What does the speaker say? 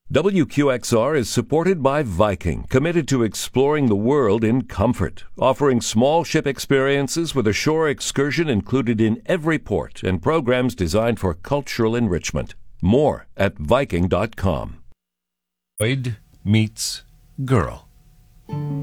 WQXR is supported by Viking, committed to exploring the world in comfort, offering small ship experiences with a shore excursion included in every port and programs designed for cultural enrichment. More at Viking.com. Boyd meets girl.